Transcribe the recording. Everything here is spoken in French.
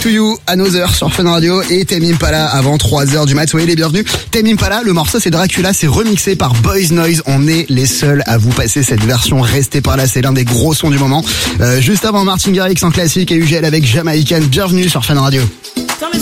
to You, Another sur Fun Radio et Tame Impala avant 3h du mat. Soyez les bienvenus. Tame Impala, le morceau c'est Dracula, c'est remixé par Boys Noise. On est les seuls à vous passer cette version. Restez par là, c'est l'un des gros sons du moment. Juste avant Martin Garrix en classique et UGL avec Jamaican. Bienvenue sur Fun Radio.